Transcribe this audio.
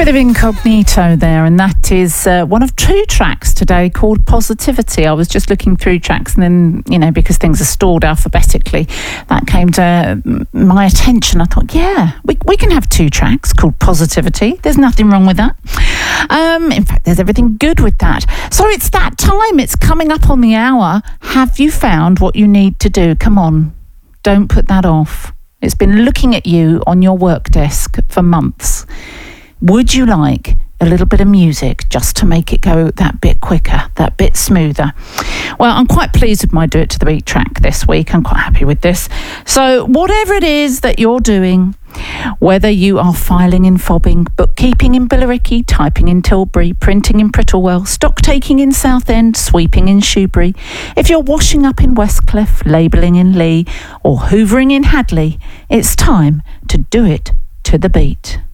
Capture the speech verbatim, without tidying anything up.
Bit of Incognito there, and that is uh, one of two tracks today called Positivity. I was just looking through tracks, and then, you know, because things are stored alphabetically, that came to my attention. I thought, yeah, we, we can have two tracks called Positivity. There's nothing wrong with that. Um, in fact, there's everything good with that. So it's that time. It's coming up on the hour. Have you found what you need to do? Come on, don't put that off. It's been looking at you on your work desk for months. Would you like a little bit of music just to make it go that bit quicker, that bit smoother? Well, I'm quite pleased with my Do It to the Beat track this week. I'm quite happy with this. So whatever it is that you're doing, whether you are filing in Fobbing, bookkeeping in Billericay, typing in Tilbury, printing in Prittlewell, stock taking in Southend, sweeping in Shoebury, if you're washing up in Westcliff, labelling in Lee, or hoovering in Hadley, it's time to do it to the beat.